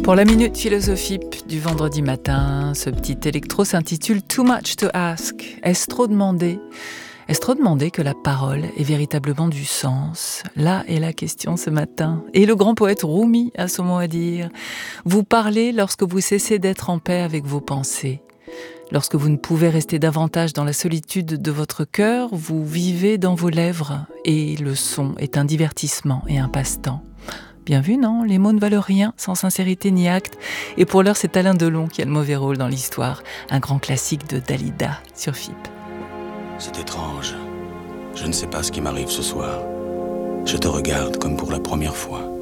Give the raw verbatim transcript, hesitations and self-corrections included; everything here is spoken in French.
Pour la Minute Philosophie du vendredi matin, ce petit électro s'intitule « Too much to ask ». Est-ce trop demandé ? Est-ce trop demandé que la parole ait véritablement du sens ? Là est la question ce matin. Et le grand poète Rumi a son mot à dire. Vous parlez lorsque vous cessez d'être en paix avec vos pensées. Lorsque vous ne pouvez rester davantage dans la solitude de votre cœur, vous vivez dans vos lèvres et le son est un divertissement et un passe-temps. Bien vu, non ? Les mots ne valent rien sans sincérité ni acte. Et pour l'heure, c'est Alain Delon qui a le mauvais rôle dans l'histoire. Un grand classique de Dalida sur F I P. C'est étrange. Je ne sais pas ce qui m'arrive ce soir. Je te regarde comme pour la première fois.